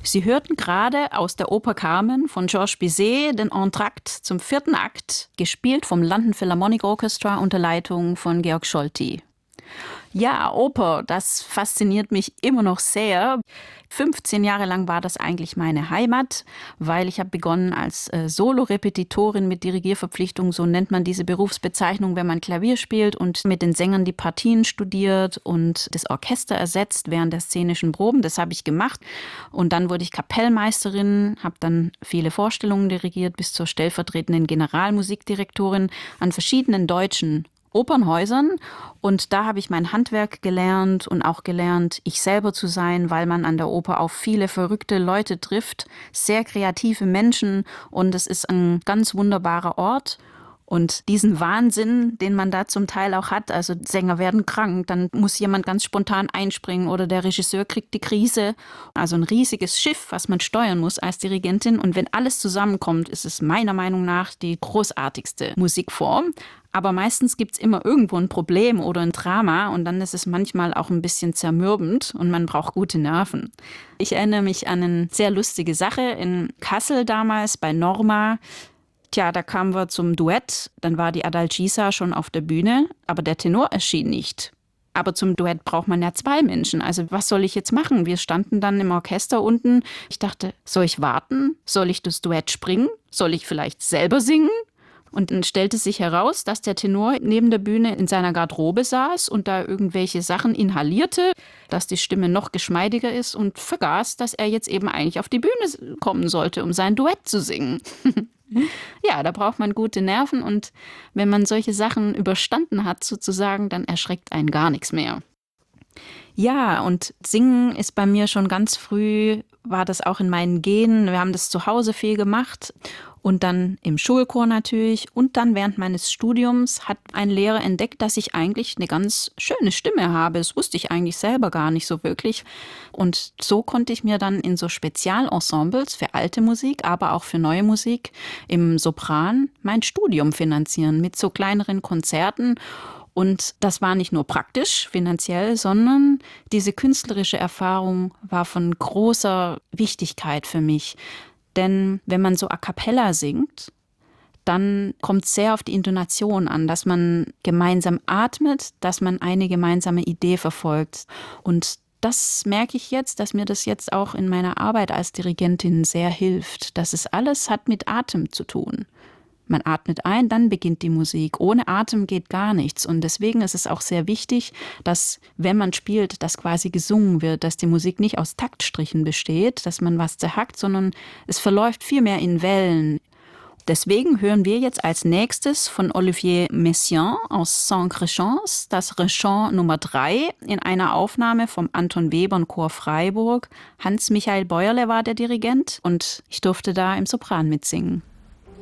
Sie hörten gerade aus der Oper Carmen von Georges Bizet den Entr'acte zum 4. Akt, gespielt vom London Philharmonic Orchestra unter Leitung von Georg Scholti. Ja, Oper, das fasziniert mich immer noch sehr. 15 Jahre lang war das eigentlich meine Heimat, weil ich habe begonnen als Solorepetitorin mit Dirigierverpflichtung, so nennt man diese Berufsbezeichnung, wenn man Klavier spielt und mit den Sängern die Partien studiert und das Orchester ersetzt während der szenischen Proben. Das habe ich gemacht und dann wurde ich Kapellmeisterin, habe dann viele Vorstellungen dirigiert bis zur stellvertretenden Generalmusikdirektorin an verschiedenen deutschen Opernhäusern und da habe ich mein Handwerk gelernt und auch gelernt, ich selber zu sein, weil man an der Oper auf viele verrückte Leute trifft, sehr kreative Menschen und es ist ein ganz wunderbarer Ort. Und diesen Wahnsinn, den man da zum Teil auch hat, also Sänger werden krank, dann muss jemand ganz spontan einspringen oder der Regisseur kriegt die Krise. Also ein riesiges Schiff, was man steuern muss als Dirigentin. Und wenn alles zusammenkommt, ist es meiner Meinung nach die großartigste Musikform. Aber meistens gibt es immer irgendwo ein Problem oder ein Drama und dann ist es manchmal auch ein bisschen zermürbend und man braucht gute Nerven. Ich erinnere mich an eine sehr lustige Sache in Kassel damals bei Norma. Tja, da kamen wir zum Duett, dann war die Adalgisa schon auf der Bühne, aber der Tenor erschien nicht. Aber zum Duett braucht man ja 2 Menschen, also was soll ich jetzt machen? Wir standen dann im Orchester unten. Ich dachte, soll ich warten? Soll ich das Duett springen? Soll ich vielleicht selber singen? Und dann stellte sich heraus, dass der Tenor neben der Bühne in seiner Garderobe saß und da irgendwelche Sachen inhalierte, dass die Stimme noch geschmeidiger ist und vergaß, dass er jetzt eben eigentlich auf die Bühne kommen sollte, um sein Duett zu singen. Ja, da braucht man gute Nerven und wenn man solche Sachen überstanden hat sozusagen, dann erschreckt einen gar nichts mehr. Ja, und Singen ist bei mir schon ganz früh, war das auch in meinen Genen. Wir haben das zu Hause viel gemacht und dann im Schulchor natürlich. Und dann während meines Studiums hat ein Lehrer entdeckt, dass ich eigentlich eine ganz schöne Stimme habe. Das wusste ich eigentlich selber gar nicht so wirklich. Und so konnte ich mir dann in so Spezialensembles für alte Musik, aber auch für neue Musik im Sopran mein Studium finanzieren mit so kleineren Konzerten. Und das war nicht nur praktisch, finanziell, sondern diese künstlerische Erfahrung war von großer Wichtigkeit für mich. Denn wenn man so a cappella singt, dann kommt es sehr auf die Intonation an, dass man gemeinsam atmet, dass man eine gemeinsame Idee verfolgt. Und das merke ich jetzt, dass mir das jetzt auch in meiner Arbeit als Dirigentin sehr hilft. Das ist alles hat mit Atem zu tun. Man atmet ein, dann beginnt die Musik. Ohne Atem geht gar nichts. Und deswegen ist es auch sehr wichtig, dass, wenn man spielt, dass quasi gesungen wird, dass die Musik nicht aus Taktstrichen besteht, dass man was zerhackt, sondern es verläuft viel mehr in Wellen. Deswegen hören wir jetzt als nächstes von Olivier Messiaen aus Cinq-Rechants das Rechant Nummer 3 in einer Aufnahme vom Anton Webern Chor Freiburg. Hans-Michael Bäuerle war der Dirigent und ich durfte da im Sopran mitsingen.